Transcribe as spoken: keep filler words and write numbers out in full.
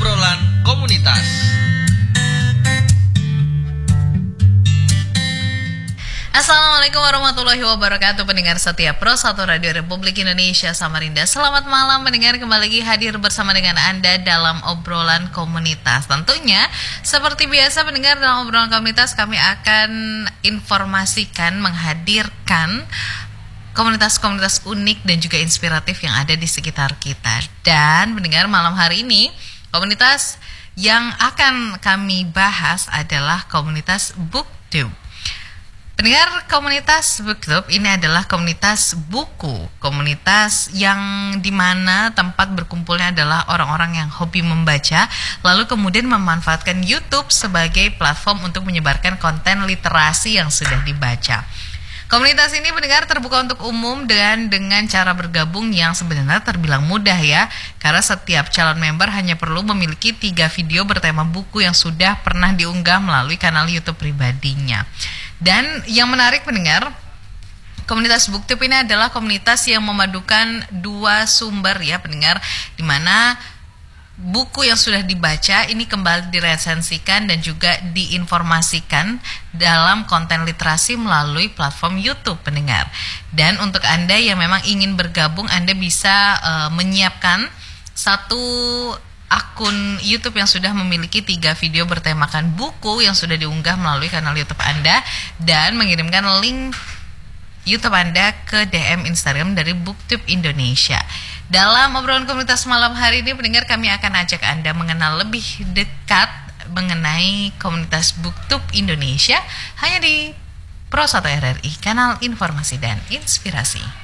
Obrolan Komunitas. Assalamualaikum warahmatullahi wabarakatuh, pendengar setia Pro satu Radio Republik Indonesia Samarinda. Selamat malam pendengar, kembali lagi hadir bersama dengan Anda dalam Obrolan Komunitas. Tentunya seperti biasa pendengar, dalam Obrolan Komunitas kami akan informasikan, menghadirkan komunitas-komunitas unik dan juga inspiratif yang ada di sekitar kita. Dan pendengar, malam hari ini komunitas yang akan kami bahas adalah komunitas BookTube. Pendengar, komunitas BookTube ini adalah komunitas buku, komunitas yang dimana tempat berkumpulnya adalah orang-orang yang hobi membaca, lalu kemudian memanfaatkan YouTube sebagai platform untuk menyebarkan konten literasi yang sudah dibaca. Komunitas ini pendengar terbuka untuk umum dan dengan cara bergabung yang sebenarnya terbilang mudah ya, karena setiap calon member hanya perlu memiliki tiga video bertema buku yang sudah pernah diunggah melalui kanal YouTube pribadinya. Dan yang menarik pendengar, komunitas BookTube ini adalah komunitas yang memadukan dua sumber ya pendengar, di mana buku yang sudah dibaca ini kembali diresensikan dan juga diinformasikan dalam konten literasi melalui platform YouTube pendengar. Dan untuk Anda yang memang ingin bergabung, Anda bisa uh, menyiapkan satu akun YouTube yang sudah memiliki tiga video bertemakan buku yang sudah diunggah melalui kanal YouTube Anda dan mengirimkan link YouTube Anda ke D M Instagram dari BookTube Indonesia. Dalam obrolan komunitas malam hari ini pendengar, kami akan ajak Anda mengenal lebih dekat mengenai komunitas BookTube Indonesia hanya di Pro satu R R I, kanal informasi dan inspirasi.